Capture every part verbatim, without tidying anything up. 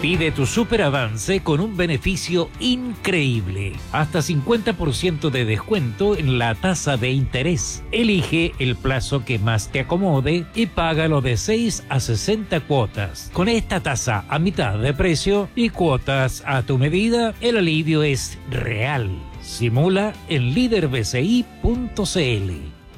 Pide tu superavance con un beneficio increíble. Hasta cincuenta por ciento de descuento en la tasa de interés. Elige el plazo que más te acomode y págalo de seis a sesenta cuotas. Con esta tasa a mitad de precio y cuotas a tu medida, el alivio es real. Simula en líder b c i punto c l.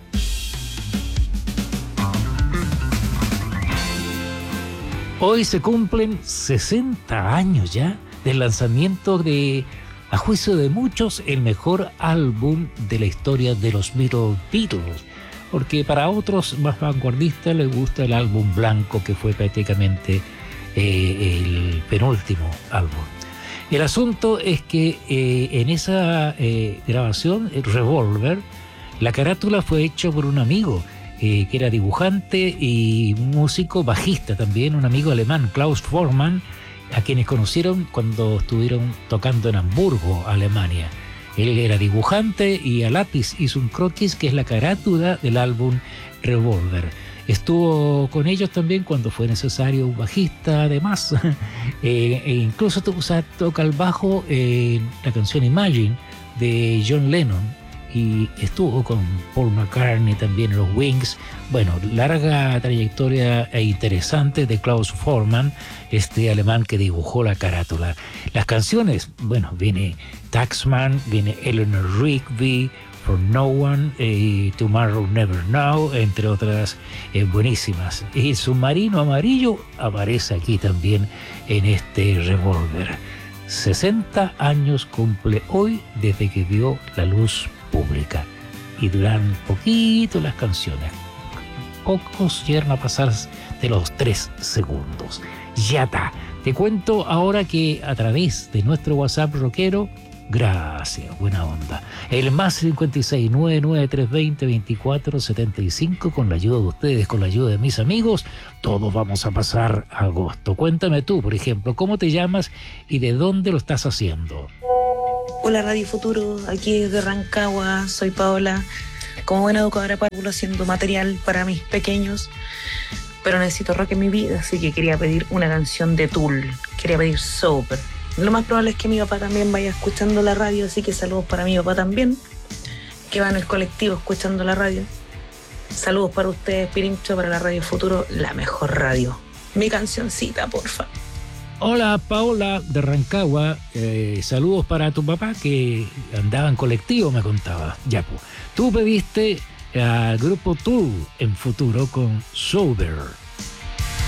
Hoy se cumplen sesenta años ya del lanzamiento de, a juicio de muchos, el mejor álbum de la historia de los Beatles, porque para otros más vanguardistas les gusta el álbum blanco, que fue prácticamente eh, el penúltimo álbum. El asunto es que eh, en esa eh, grabación, Revolver, la carátula fue hecha por un amigo, Eh, que era dibujante y músico, bajista también, un amigo alemán, Klaus Voormann, a quienes conocieron cuando estuvieron tocando en Hamburgo, Alemania. Él era dibujante y a lápiz hizo un croquis que es la carátula del álbum Revolver. Estuvo con ellos también cuando fue necesario un bajista, además, eh, e incluso to, o sea, toca el bajo en la canción Imagine de John Lennon, y estuvo con Paul McCartney también en los Wings. Bueno, larga trayectoria e interesante de Klaus Voormann, este alemán que dibujó la carátula. Las canciones, bueno, viene Taxman, viene Eleanor Rigby, For No One, eh, Tomorrow Never Know, entre otras eh, buenísimas. Y el Submarino Amarillo aparece aquí también en este Revolver. sesenta años cumple hoy desde que dio la luz pública, y duran poquito las canciones, pocos llegan a pasar de los tres segundos. Ya está. Te cuento ahora que a través de nuestro WhatsApp rockero, gracias, buena onda, el más cincuenta y seis, noventa y nueve, trescientos veinte, veinticuatro setenta y cinco, con la ayuda de ustedes, con la ayuda de mis amigos, todos vamos a pasar agosto. Cuéntame tú, por ejemplo, ¿cómo te llamas y de dónde lo estás haciendo? Hola Radio Futuro, aquí desde Rancagua, soy Paola, como buena educadora párvulo haciendo material para mis pequeños, pero necesito rock en mi vida, así que quería pedir una canción de Tool, quería pedir Sober. Lo más probable es que mi papá también vaya escuchando la radio, así que saludos para mi papá también, que va en el colectivo escuchando la radio. Saludos para ustedes, Pirincho, para la Radio Futuro, la mejor radio. Mi cancioncita, porfa. Hola Paola de Rancagua, eh, saludos para tu papá que andaba en colectivo, me contaba. Ya, pues, tú pediste al grupo Tool en Futuro con Sober.